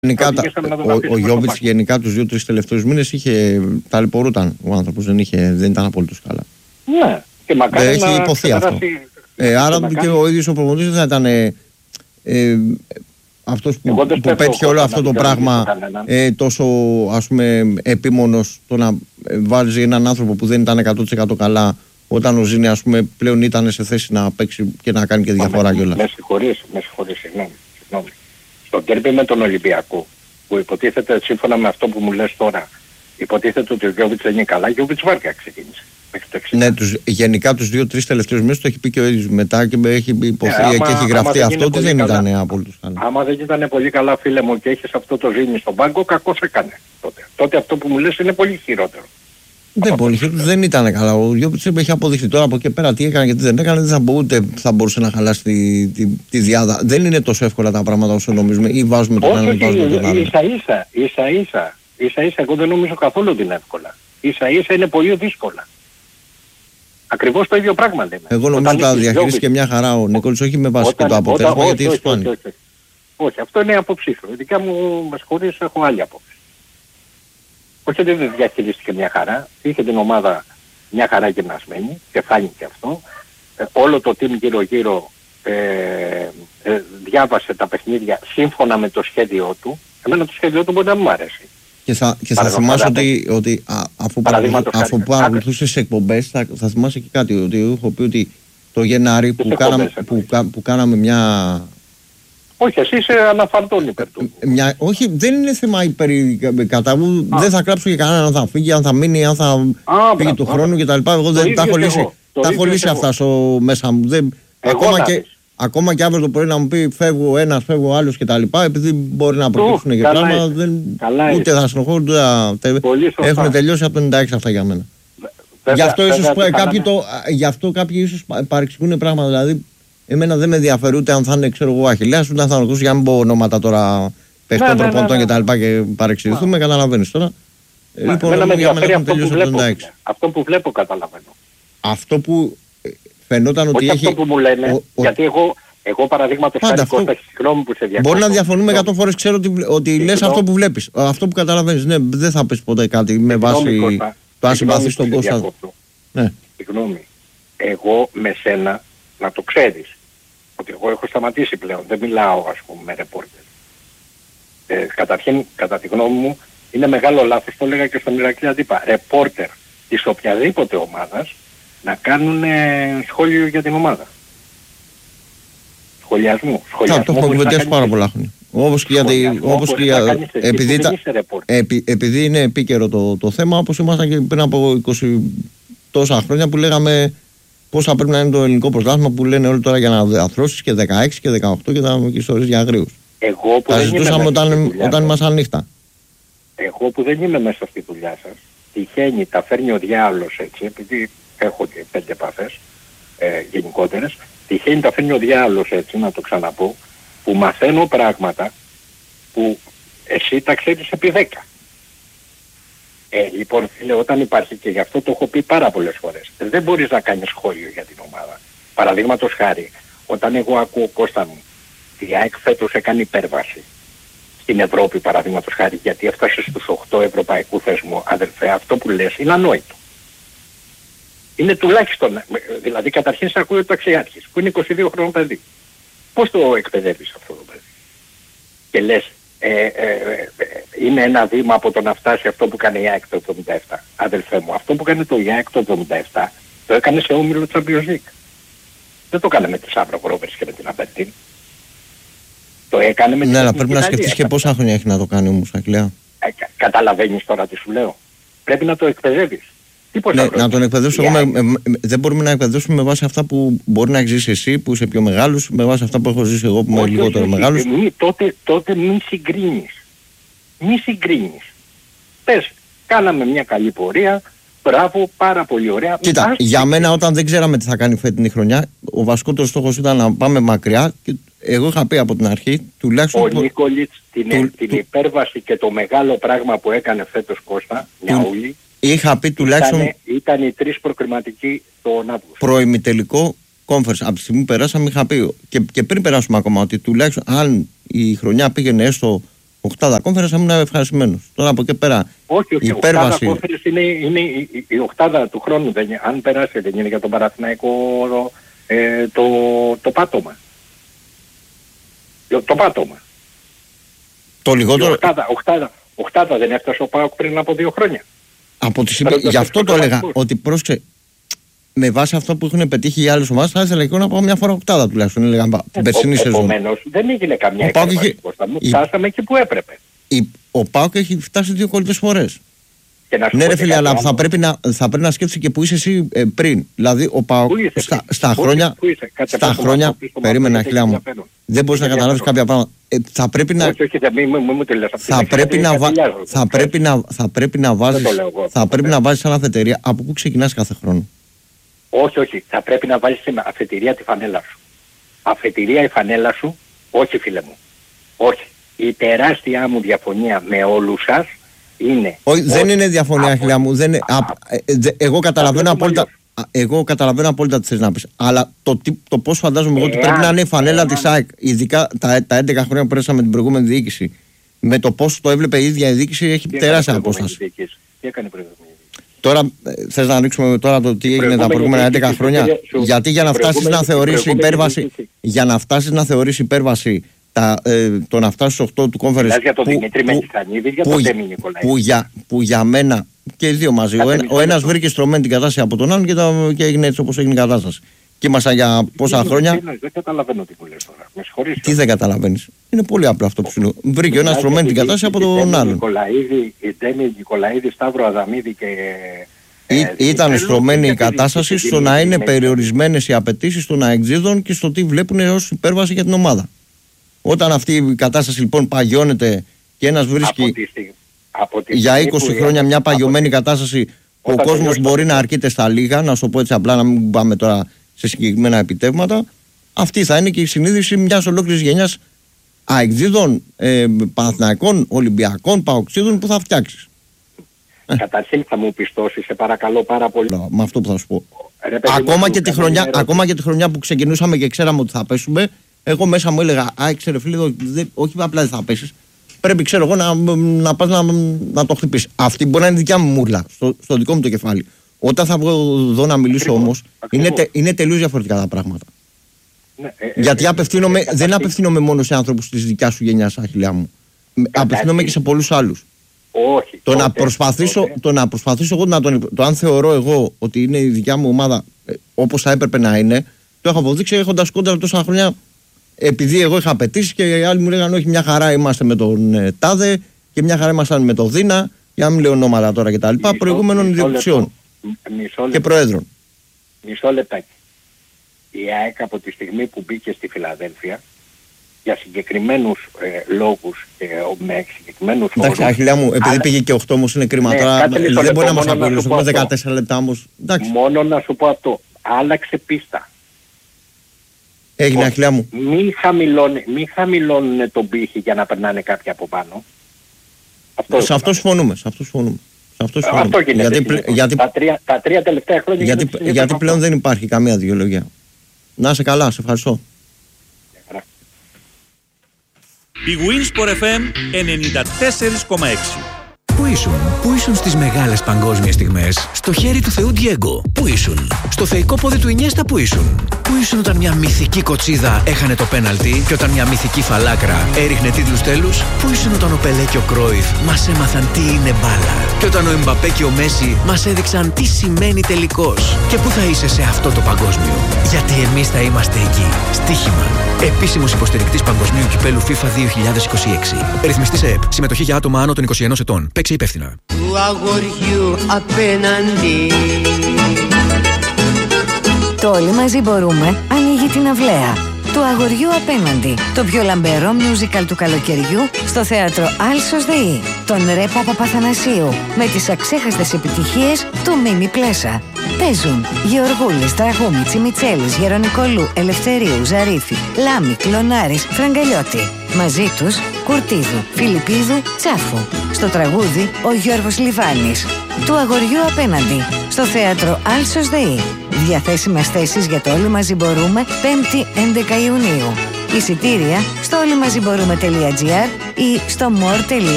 Γενικά, ο Γιόβιτς γενικά τους 2-3 τελευταίους μήνες ταλαιπωρούταν ο άνθρωπος, δεν ήταν απολύτως καλά. Ναι, και μακάρι έχει υποθεί αυτό. Άρα και ο ίδιος ο προπονητής δεν θα ήταν αυτός που πέτυχε όλο αυτό το πράγμα τόσο, ας πούμε, επίμονος το να βάζει έναν άνθρωπο που δεν ήταν 100% καλά, όταν ο Ζήνη, ας πούμε, πλέον ήταν σε θέση να παίξει και να κάνει και διαφορά κιόλας. Με συγχωρείς, συγγνώμη. Στο ντέρμπι με τον Ολυμπιακό, που υποτίθεται, σύμφωνα με αυτό που μου λες τώρα, υποτίθεται ότι ο Γιόβιτς δεν είναι καλά, ο Γιόβιτς βάρκα ξεκίνησε. Ναι, γενικά τους 2-3 τελευταίους μήνες το έχει πει και ο ίδιος μετά και έχει υποθεί και έχει γραφτεί αυτό ότι δεν ήταν απολύτως καλά. Άμα δεν ήταν πολύ καλά, φίλε μου, και έχεις αυτό το Ζήνη στον πάγκο, κακώς έκανε τότε. Τότε αυτό που μου λες είναι πολύ χειρότερο. Δεν ήταν καλά. Ο Γιόβιτς έχει αποδειχθεί τώρα από εκεί πέρα τι έκανε και τι δεν έκανε. Δεν θα μπορούσε να χαλάσει τη διάδα. Δεν είναι τόσο εύκολα τα πράγματα όσο νομίζουμε. Ή βάζουμε τον έναν ή βάζουμε τον άλλον. Ίσα-ίσα, εγώ δεν νομίζω καθόλου ότι είναι εύκολα. Ίσα-ίσα είναι πολύ δύσκολα. Ακριβώς το ίδιο πράγμα λέμε. Εγώ νομίζω ότι θα διαχειρίσει και μια χαρά ο Νικόλης, όχι με βάση και το αποτέλεσμα, γιατί έχει φάνει. Όχι, αυτό είναι η άποψή σου. Ειδικά μου, με συγχωρείς, έχω άλλη άποψη. Όχι ότι δεν διαχειρίστηκε μια χαρά, είχε την ομάδα μια χαρά γυμνασμένη και φάνηκε αυτό. Όλο το team γύρω-γύρω διάβασε τα παιχνίδια σύμφωνα με το σχέδιό του. Εμένα το σχέδιό του μπορεί να μην μου αρέσει. Και θα θυμάσαι ότι αφού παρακολουθούσες εκπομπές θα θυμάσαι και κάτι, ότι έχω πει ότι το Γενάρη που κάναμε μια... Όχι, εσύ είσαι αναφαρτών υπέρ του. Όχι, δεν είναι θέμα κατά μου, δεν θα κλάψω για κανέναν αν θα φύγει, αν θα μείνει, αν θα φύγει του χρόνου κτλ. Εγώ δεν τα έχω λύσει αυτά μέσα μου. Ακόμα και αύριο το πρωί να μου πει φεύγω ο ένας, φεύγω ο άλλος κτλ. Επειδή μπορεί να προκύψουν και πράγματα, ούτε θα συνοχώ, ούτε έχουν τελειώσει από το 96 αυτά για μένα. Γι' αυτό κάποιοι ίσως παρεξηγούν πράγματα. Δηλαδή, εμένα δεν με ενδιαφέρει ούτε αν θα είναι, ξέρω εγώ, Αχιλλέας, ούτε αν θα είναι, για να μην πω ονόματα τώρα παιχτών, προπονητών κτλ. Και παρεξηγηθούμε, καταλαβαίνεις τώρα. Λοιπόν, για μένα έχουν τελειώσει από το 96. Αυτό που βλέπω καταλαβαίνω. Αυτό που φαινόταν ότι έχει... αυτό που μου λένε, γιατί εγώ παραδείγματος χάρη Κώστα, συγγνώμη που σε διακόπτω. Μπορεί να διαφωνούμε 100 φορές, ξέρω ότι λες αυτό που βλέπεις, αυτό που καταλαβαίνεις. Ναι, δεν θα πεις ποτέ κάτι με βάση το αν συμπαθείς τον Κώστα. Συγγνώμη, εγώ με σένα, να το ξέρεις, ότι εγώ έχω σταματήσει πλέον, δεν μιλάω ας πούμε με ρεπόρτερ. Καταρχήν, κατά τη γνώμη μου, είναι μεγάλο λάθος, το έλεγα και στον Ηρακλή Αντίπα, ρεπόρτερ της οποιαδήποτε ομάδας να κάνουν σχόλιο για την ομάδα. Σχολιασμό. Το έχω κουβεντιάσει πάρα πολλά χρόνια. Όπως και επειδή είναι επίκαιρο το θέμα, όπως ήμασταν και πριν από 20 τόσα χρόνια που λέγαμε πόσα πρέπει να είναι το ελληνικό πρωτάθλημα, που λένε όλοι τώρα για να διαθρώσεις και 16 και 18 και τα ιστορίες για αγρίους. Τα ζητούσαμε όταν ήμασταν νύχτα. Εγώ που δεν είμαι μέσα στη δουλειά σας, τυχαίνει, τα φέρνει ο διάολος έτσι, επειδή έχω και 5 επαφές γενικότερες, τυχαίνει τα φέρνει ο διάολος έτσι, να το ξαναπώ, που μαθαίνω πράγματα που εσύ τα ξέρεις επί 10. Λοιπόν φίλε, όταν υπάρχει, και γι' αυτό το έχω πει πάρα πολλές φορές, δεν μπορείς να κάνεις σχόλιο για την ομάδα. Παραδείγματος χάρη, όταν εγώ ακούω Κώστα μου, η ΑΕΚ φέτος έκανε υπέρβαση στην Ευρώπη παραδείγματος χάρη, γιατί έφτασε στους 8 ευρωπαϊκού θεσμού, αδελφέ, αυτό που λες είναι ανόητο. Είναι τουλάχιστον, δηλαδή καταρχήν σε ακούει ο Ταξιάρχης, που είναι 22 χρόνων παιδί. Πώς το εκπαιδεύεις αυτό το παιδί? Και λες, είναι ένα βήμα από το να φτάσει αυτό που κάνει η ΑΕΚ το 77. Αδελφέ μου, αυτό που κάνει το ΑΕΚ το 77 το έκανε σε όμιλο Champions League. Δεν το έκανε με τις Άβρο Rovers και με την Αμπερτίν. Το έκανε με την... Ναι, αλλά πρέπει να σκεφτείς και πόσα χρόνια έχει να το κάνει όμως, Αχιλλέα. Καταλαβαίνεις τώρα τι σου λέω? Πρέπει να το εκπαιδεύεις. Ναι, να τον εκπαιδεύσουμε. Δεν μπορούμε να εκπαιδεύσουμε με βάση αυτά που μπορεί να έχεις ζήσει εσύ, που είσαι πιο μεγάλος, με βάση αυτά που έχω ζήσει εγώ που είμαι λιγότερο μεγάλος. Τότε μην συγκρίνεις. Μη συγκρίνεις. Πες, κάναμε μια καλή πορεία, μπράβο, πάρα πολύ ωραία. Κοίτα, για μένα όταν δεν ξέραμε τι θα κάνει φετινή χρονιά, ο βασικότερος στόχος ήταν να πάμε μακριά και εγώ είχα πει από την αρχή, τουλάχιστον... Ο Νίκολιτς την υπέρβαση και το μεγάλο πράγμα που έκανε φέτος, Κώστα, μια ούλη, είχα πει τουλάχιστον... Ήταν οι 3 προκριματικοί τον Αύγουστο. Προημιτελικό conference. Από τη στιγμή που περάσαμε είχα πει και πριν περάσουμε ακόμα ότι τουλάχιστον αν η χρονιά πήγαινε έστω Οκτάδα κόμφερες ήμουν ευχαριστημένος. Τώρα από εκεί πέρα. Όχι, η οκτάδα κόμφερες είναι η οκτάδα του χρόνου. Αν περάσει, δεν είναι για τον Παναθηναϊκό το πάτωμα. Το πάτωμα. Το λιγότερο. Οκτάδα δεν έφτασε ο ΠΑΟΚ πριν από 2 χρόνια. Γι' αυτό το έλεγα ότι πρόσεξε. Με βάση αυτό που έχουν πετύχει οι άλλες ομάδες, θα ήθελα και να πάω μια φορά οκτάδα τουλάχιστον. Έλεγα την περσινή σεζόν. Επομένως δεν έγινε καμιά εκπαίδευση. Φτάσαμε εκεί που έπρεπε. Ο ΠΑΟΚ έχει φτάσει 2 κολλητές φορές. Ναι, ρε φίλε, αλλά θα πρέπει να σκέφτεσαι και που είσαι εσύ πριν. Δηλαδή, ο ΠΑΟΚ στα χρόνια. Περίμενα, Αχιλλέα μου. Δεν μπορείς να καταλάβεις κάποια πράγματα. Θα πρέπει να. Θα πρέπει να βάζεις σαν αφετηρία από πού ξεκινάς κάθε χρόνο. Όχι. Θα πρέπει να βάλεις αφετηρία τη φανέλα σου. Αφετηρία η φανέλα σου, όχι φίλε μου. Όχι. Η τεράστια μου διαφωνία με όλους σας είναι... Όχι, δεν είναι διαφωνία, Αχιλλέα μου. Εγώ καταλαβαίνω απόλυτα τι θες να πεις. Αλλά το πώς φαντάζομαι εγώ ότι πρέπει να είναι η φανέλα της ΑΕΚ, ειδικά τα 11 χρόνια που πέρασαμε με την προηγούμενη διοίκηση, με το πώς το έβλεπε η ίδια η διοίκηση, έχει τεράστια απόσταση. Τι έκανε προηγούμενη. Τώρα θες να ανοίξουμε τώρα το τι έγινε τα προηγούμενα 11 χρόνια. Γιατί για να φτάσεις να θεωρήσει υπέρβαση, το να φτάσει στους 8 του κόμφερες που για μένα και οι δύο μαζί, ο ένας βρήκε στρωμένη την κατάσταση από τον άλλον και έγινε έτσι όπως έγινε η κατάσταση. Και ήμασταν για πόσα χρόνια. Δεν καταλαβαίνω τι που λες τώρα. Με συγχωρείς. Τι δεν καταλαβαίνεις. Είναι πολύ απλό αυτό που σου λέω. Βρήκε ο ένας στρωμένη την κατάσταση από τον άλλον. Η Ντέμι Νικολαίδη, Σταύρο Αδαμίδη και... Ήταν στρωμένη η κατάσταση στο να είναι περιορισμένες οι απαιτήσεις των αεξίδων και στο τι βλέπουν ως υπέρβαση για την ομάδα. Όταν αυτή η κατάσταση λοιπόν παγιώνεται και ένας βρίσκει για 20 χρόνια μια παγιωμένη κατάσταση που ο κόσμος μπορεί να αρκείται στα λίγα, να σου πω έτσι απλά, να μην πάμε τώρα σε συγκεκριμένα επιτεύγματα, αυτή θα είναι και η συνείδηση μιας ολόκληρης γενιάς αεξίδων, Παναθηναϊκών, Ολυμπιακών, Παοξίδων που θα φτιάξεις. Καταρχήν θα μου πιστώσεις, σε παρακαλώ πάρα πολύ. Με αυτό που θα σου πω. Ακόμα και τη χρονιά που ξεκινούσαμε και ξέραμε ότι θα πέσουμε, εγώ μέσα μου έλεγα, ξέρε φίλε, όχι απλά δεν θα πέσεις. Πρέπει, ξέρω εγώ, να πας να το χτυπήσεις. Αυτή μπορεί να είναι δικιά μου μούρλα, στο δικό μου το κεφάλι. Όταν θα βγω εδώ να μιλήσω όμως, είναι τελείως διαφορετικά τα πράγματα. Γιατί δεν απευθύνομαι μόνο σε άνθρωπους της δικιάς σου γενιάς, Αχιλλέα μου. Απευθύνομαι και σε πολλούς άλλους. Όχι. Το να προσπαθήσω εγώ το αν θεωρώ εγώ ότι είναι η δικιά μου ομάδα όπως θα έπρεπε να είναι, το έχω αποδείξει έχοντας κόντρα τόσα χρόνια. Επειδή εγώ είχα απαιτήσει και οι άλλοι μου λέγανε όχι, μια χαρά είμαστε με τον Τάδε και μια χαρά ήμασταν με τον Δίνα, για να μην λέω ονόματα τώρα κτλ. Προηγούμενων ιδιοκτησιών και προέδρων. Μισό λεπτάκι. Η ΑΕΚ από τη στιγμή που μπήκε στη Φιλαδέλφια, για συγκεκριμένους λόγους και με συγκεκριμένους όρους... Εντάξει, Αχιλλέα μου, επειδή πήγε και 8 όμως είναι κρίμα τώρα, δεν μπορεί να μας απολύσει, 14 λεπτά όμως. Μόνο να σου πω αυτό, άλλαξε πίστα. Έγινε, Αχιλλέα μου. Μην χαμηλώνουν τον πύχη για να περνάνε κάποιοι από πάνω. Σε αυτό συμφωνούμε. Αυτό γίνεται. Τα 3 τελευταία χρόνια... Γιατί πλέον δεν υπάρχει καμία δικαιολογία. Να είσαι καλά, σε ευχαριστώ. Η Winsport FM 94,6. Πού ήσουν στις μεγάλες παγκόσμιες στιγμές? Στο χέρι του Θεού Ντιέγκο. Πού ήσουν? Στο θεϊκό πόδι του Ινιέστα. Πού ήσουν? Πού ήσουν όταν μια μυθική κοτσίδα έχανε το πέναλτι και όταν μια μυθική φαλάκρα έριχνε τίτλους τέλους? Πού ήσουν όταν ο Πελέ και ο Κρόιφ μας έμαθαν τι είναι μπάλα? Και όταν ο Εμπαπέ και ο Μέση μας έδειξαν τι σημαίνει τελικός? Και πού θα είσαι σε αυτό το παγκόσμιο? Γιατί εμείς θα είμαστε εκεί. Στοίχημα. Επίσημος υποστηρικτής Παγκοσμίου Κυπέλου FIFA 2026. Ρυθμιστής ΕΕΠ. Συμμετοχή για άτομα άνω των 21 ετών. Παίξε υπεύθυνα. Του αγοριού απέναντι. Το Όλοι μαζί μπορούμε ανοίγει την αυλαία του αγοριού απέναντι. Το πιο λαμπερό musical του καλοκαιριού στο θέατρο Άλσος ΔΕΗ. Τον Ρε Παπαθανασίου με τις αξέχαστες επιτυχίες του Μίμη Πλέσα. Παίζουν Γεωργούλης, Τραγούμη, Μιτσέλης, Γερονικολού, Ελευθερίου, Ζαρίφη, Λάμη, Κλωνάρης, Φραγκαλιώτη. Μαζί τους Κουρτίδου, Φιλιππίδου, Τσάφου. Στο τραγούδι ο Γιώργος Λιβάνης. Του αγοριού απέναντι στο θέατρο Άλσος ΔΕΗ. Διαθέσιμες θέσεις για το Όλοι μαζί μπορούμε 5η 11 Ιουνίου. Εισιτήρια στο όλοιμαζιμπορούμε.gr ή στο more.gr.